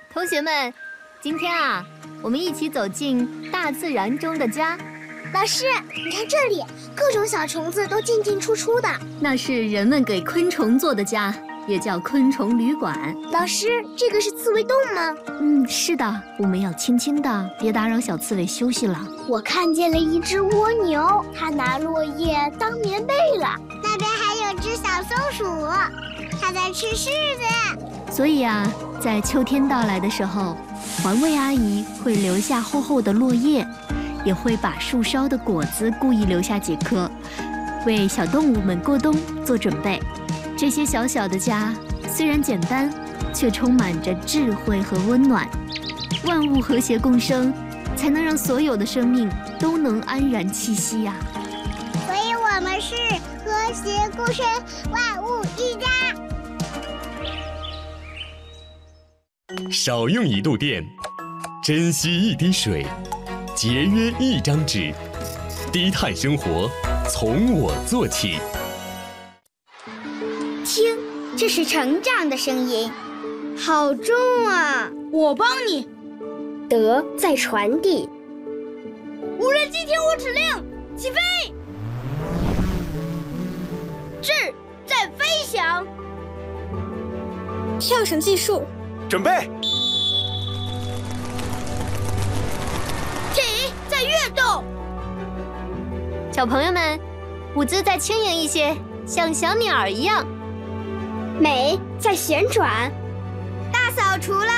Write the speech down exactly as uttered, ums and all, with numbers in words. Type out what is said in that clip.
同学们，今天啊，我们一起走进大自然中的家。 老师，你看这里，各种小虫子都进进出出的。 那是人们给昆虫做的家，也叫昆虫旅馆。 老师，这个是刺猬洞吗？ 嗯，是的，我们要轻轻的，别打扰小刺猬休息了。 我看见了一只蜗牛，它拿落叶当棉被了。那边还有只小松鼠，它在吃柿子。 所以啊，在秋天到来的时候，环卫阿姨会留下厚厚的落叶，也会把树梢的果子故意留下几颗，为小动物们过冬做准备。这些小小的家虽然简单，却充满着智慧和温暖。万物和谐共生，才能让所有的生命都能安然栖息呀、啊。 所以我们是和谐共生，万物一家。 少用一度电，珍惜一滴水，节约一张纸，低碳生活从我做起。 听，这是成长的声音，好重啊！ 我帮你。 德在传递。 无人机听我指令，起飞！智在飞翔。跳绳计数。 准备。 体在跃动。 小朋友们，舞姿再轻盈一些，像小鸟一样。 美在旋转。大扫除了，